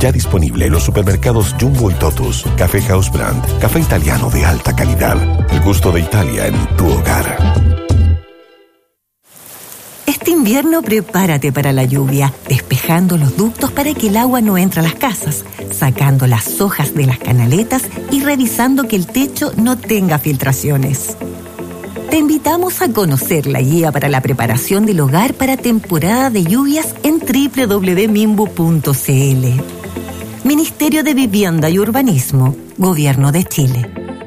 Ya disponible en los supermercados Jumbo y Totus. Café House Brand. Café italiano de alta calidad. El gusto de Italia en tu hogar. Este invierno prepárate para la lluvia, despejando los ductos para que el agua no entre a las casas, sacando las hojas de las canaletas y revisando que el techo no tenga filtraciones. Te invitamos a conocer la guía para la preparación del hogar para temporada de lluvias en www.mimbu.cl. Ministerio de Vivienda y Urbanismo, Gobierno de Chile.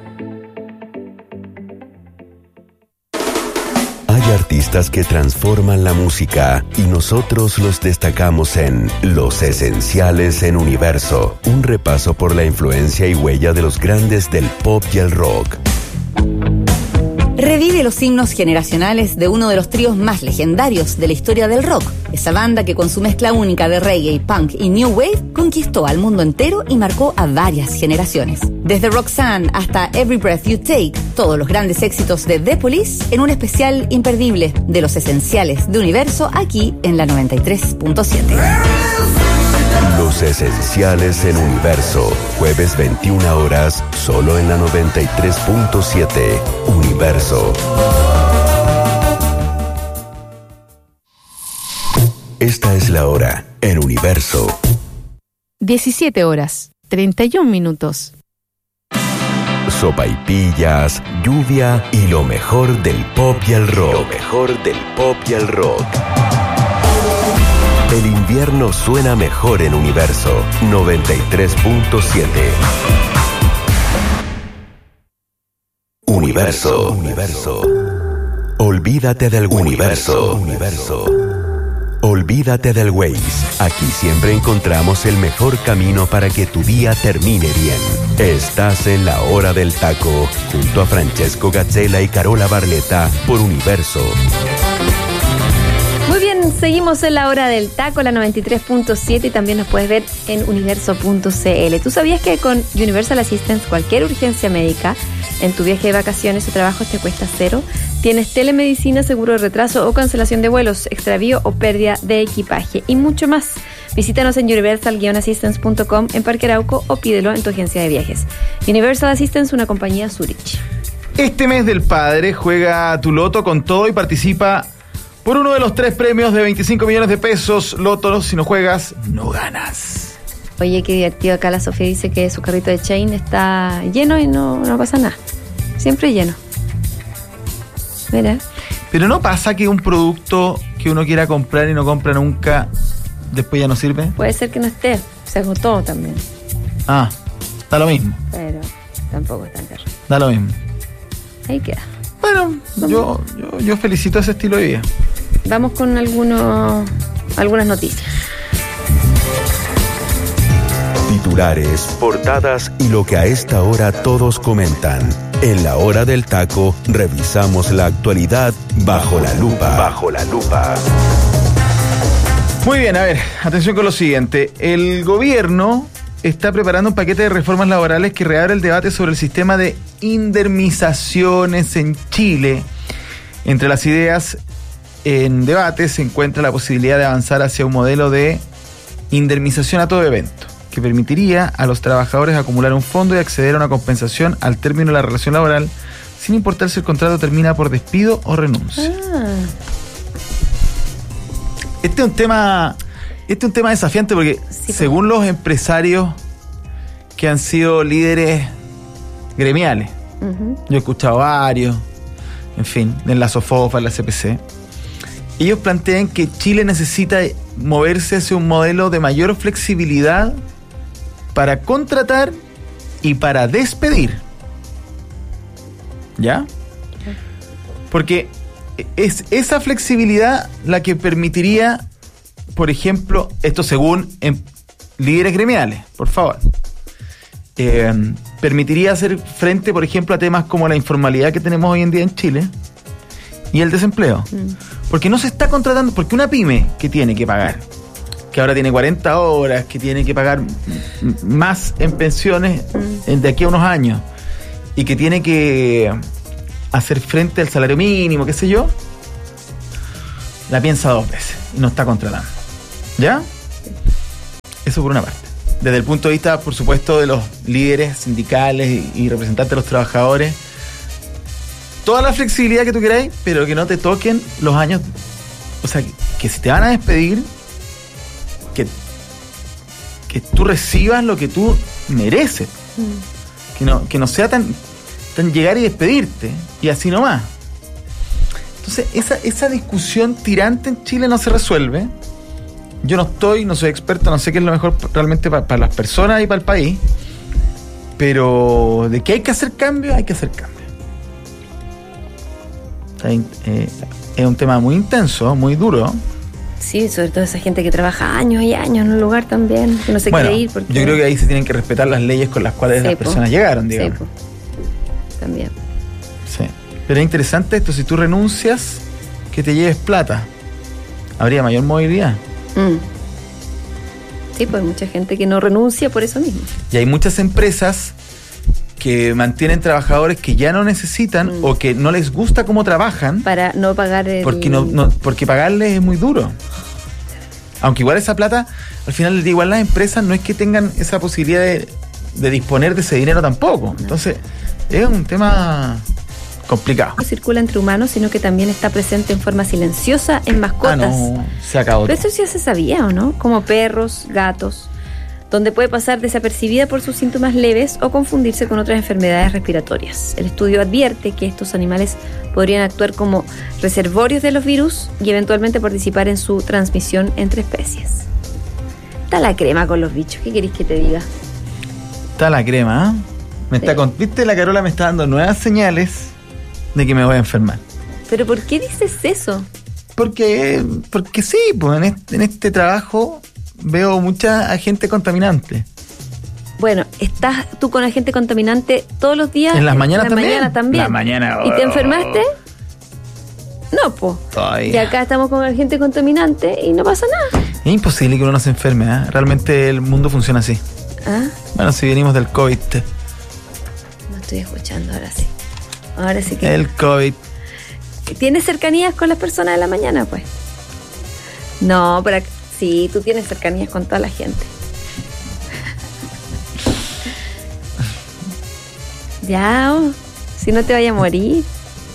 Hay artistas que transforman la música y nosotros los destacamos en Los Esenciales en Universo, un repaso por la influencia y huella de los grandes del pop y el rock. Revive los himnos generacionales de uno de los tríos más legendarios de la historia del rock. Esa banda que con su mezcla única de reggae, punk y new wave conquistó al mundo entero y marcó a varias generaciones. Desde Roxanne hasta Every Breath You Take, todos los grandes éxitos de The Police en un especial imperdible de Los Esenciales de Universo aquí en la 93.7. Los Esenciales en Universo, jueves 21 horas, solo en la 93.7. Universo. Esta es la hora en Universo. 17 horas, 31 minutos. Sopaipillas, lluvia y lo mejor del pop y el rock. Lo mejor del pop y el rock. El invierno suena mejor en Universo 93.7. Universo. Olvídate del Universo. Olvídate del Waze. Aquí siempre encontramos el mejor camino para que tu día termine bien. Estás en la hora del taco, junto a Francesco Gazzella y Carola Barletta por Universo. Muy bien, seguimos en la hora del taco, la 93.7, y también nos puedes ver en universo.cl. ¿Tú sabías que con Universal Assistance cualquier urgencia médica en tu viaje de vacaciones o trabajo te cuesta cero? Tienes telemedicina, seguro de retraso o cancelación de vuelos, extravío o pérdida de equipaje y mucho más. Visítanos en universal-assistance.com en Parque Arauco o pídelo en tu agencia de viajes. Universal Assistance, una compañía Zurich. Este mes del padre juega tu loto con todo y participa por uno de los 3 premios de 25 millones de pesos. Loto, si no juegas, no ganas. Oye, qué divertido. Acá la Sofía dice que su carrito de Chain está lleno y no pasa nada. Siempre lleno. Mira. Pero ¿no pasa que un producto que uno quiera comprar y no compra nunca, después ya no sirve? Puede ser que no esté. Se agotó también. Ah, da lo mismo. Pero tampoco es tan caro. Da lo mismo. Ahí queda. Bueno, yo felicito ese estilo de vida. Vamos con algunas noticias. Titulares, portadas y lo que a esta hora todos comentan. En la hora del taco, revisamos la actualidad bajo la lupa. Bajo la lupa. Muy bien, a ver, atención con lo siguiente. El gobierno está preparando un paquete de reformas laborales que reabre el debate sobre el sistema de indemnizaciones en Chile. Entre las ideas en debate se encuentra la posibilidad de avanzar hacia un modelo de indemnización a todo evento, que permitiría a los trabajadores acumular un fondo y acceder a una compensación al término de la relación laboral, sin importar si el contrato termina por despido o renuncia. Este es un tema desafiante porque según los empresarios que han sido líderes gremiales, yo he escuchado varios, en fin, en la SOFOFA, en la CPC, ellos plantean que Chile necesita moverse hacia un modelo de mayor flexibilidad para contratar y para despedir. ¿Ya? Porque es esa flexibilidad la que permitiría, por ejemplo, esto según líderes gremiales, por favor, permitiría hacer frente, por ejemplo, a temas como la informalidad que tenemos hoy en día en Chile y el desempleo. Porque no se está contratando, porque una pyme que tiene que pagar, que ahora tiene 40 horas, que tiene que pagar más en pensiones de aquí a unos años, y que tiene que hacer frente al salario mínimo, qué sé yo, la piensa 2 veces y no está contratando. ¿Ya? Eso por una parte. desde el punto de vista, por supuesto, de los líderes sindicales y representantes de los trabajadores, toda la flexibilidad que tú queráis, pero que no te toquen los años. O sea, que si te van a despedir, que tú recibas lo que tú mereces. Que no sea tan llegar y despedirte, y así nomás. Entonces, esa discusión tirante en Chile no se resuelve. Yo no soy experto, no sé qué es lo mejor realmente para las personas y para el país, pero de que hay que hacer cambios, hay que hacer cambios. Es un tema muy intenso, muy duro. Sí, sobre todo esa gente que trabaja años y años en un lugar también, que no se quiere ir. Porque... yo creo que ahí se tienen que respetar las leyes con las cuales las personas llegaron, digamos. Sí, también. Sí. Pero es interesante esto, si tú renuncias, que te lleves plata. Habría mayor movilidad. Sí, pues hay mucha gente que no renuncia por eso mismo. Y hay muchas empresas que mantienen trabajadores que ya no necesitan o que no les gusta cómo trabajan para no pagar porque pagarles es muy duro. Aunque igual esa plata, al final igual las empresas no es que tengan esa posibilidad de disponer de ese dinero tampoco. Entonces es un tema complicado. No circula entre humanos, sino que también está presente en forma silenciosa en mascotas. Se acabó. Pero eso ya se sabía, ¿o no? Como perros, gatos, donde puede pasar desapercibida por sus síntomas leves o confundirse con otras enfermedades respiratorias. El estudio advierte que estos animales podrían actuar como reservorios de los virus y eventualmente participar en su transmisión entre especies. Está la crema con los bichos, ¿qué querés que te diga? Está la crema, ¿eh? ¿Viste? La Carola me está dando nuevas señales de que me voy a enfermar. ¿Pero por qué dices eso? Porque sí, pues en este trabajo veo mucha agente contaminante. Bueno, ¿estás tú con agente contaminante todos los días? En las mañanas también. La mañana. ¿Y te enfermaste? No, pues. Y acá estamos con agente contaminante y no pasa nada. Es imposible que uno no se enferme, ¿eh? Realmente el mundo funciona así. ¿Ah? Bueno, si venimos del COVID. No estoy escuchando, ahora sí. Ahora sí que... El COVID. ¿Tienes cercanías con las personas de la mañana, pues? No, pero sí, tú tienes cercanías con toda la gente. Ya, si no te vaya a morir.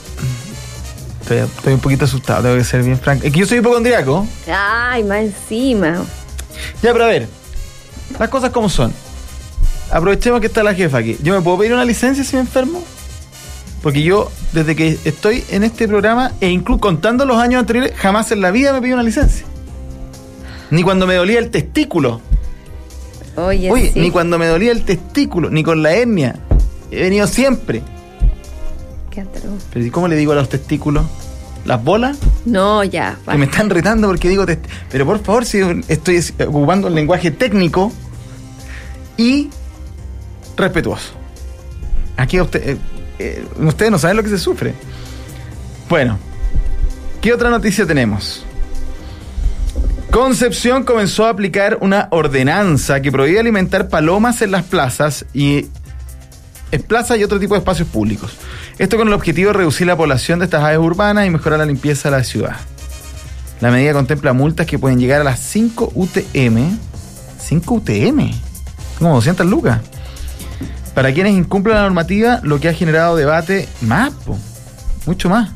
Estoy un poquito asustado, tengo que ser bien franco. Es que yo soy hipocondriaco. Ay, más encima. Ya, pero a ver, las cosas como son. Aprovechemos que está la jefa aquí. ¿Yo me puedo pedir una licencia si me enfermo? Porque yo, desde que estoy en este programa, e incluso contando los años anteriores, jamás en la vida me pedí una licencia. Ni cuando me dolía el testículo. Oye, sí. Ni cuando me dolía el testículo, ni con la hernia. He venido siempre. Qué atroz. Pero ¿y cómo le digo a los testículos? ¿Las bolas? No, ya. Que me están retando porque digo... Pero por favor, si estoy ocupando el lenguaje técnico y respetuoso. Aquí ustedes no saben lo que se sufre. Bueno, ¿qué otra noticia tenemos? Concepción comenzó a aplicar una ordenanza que prohíbe alimentar palomas en las plazas y otro tipo de espacios públicos. Esto con el objetivo de reducir la población de estas aves urbanas y mejorar la limpieza de la ciudad. La medida contempla multas que pueden llegar a las 5 UTM. 5 UTM. Como 200 lucas. Para quienes incumplen la normativa, lo que ha generado debate más, mucho más.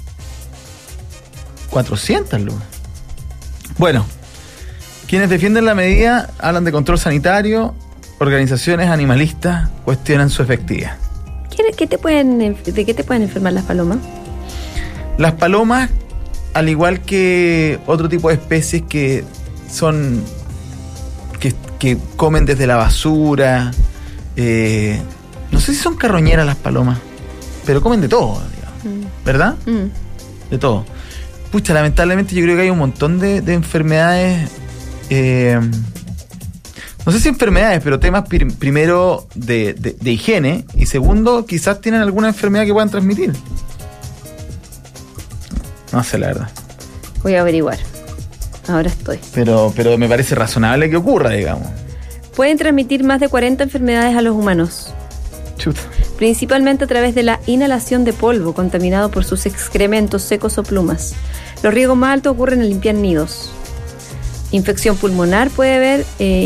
400 lucas. Bueno, quienes defienden la medida hablan de control sanitario, organizaciones animalistas cuestionan su efectividad. ¿De qué te pueden enfermar las palomas? Las palomas, al igual que otro tipo de especies que son que comen desde la basura, no sé si son carroñeras las palomas, pero comen de todo, digamos, ¿verdad? De todo. Pucha, lamentablemente yo creo que hay un montón de enfermedades, no sé si enfermedades, pero temas primero de higiene y segundo, quizás tienen alguna enfermedad que puedan transmitir. No sé, la verdad. Voy a averiguar. Ahora estoy. Pero me parece razonable que ocurra, digamos. Pueden transmitir más de 40 enfermedades a los humanos. Chuta. Principalmente a través de la inhalación de polvo contaminado por sus excrementos secos o plumas. Los riesgos más altos ocurren al limpiar nidos. Infección pulmonar puede haber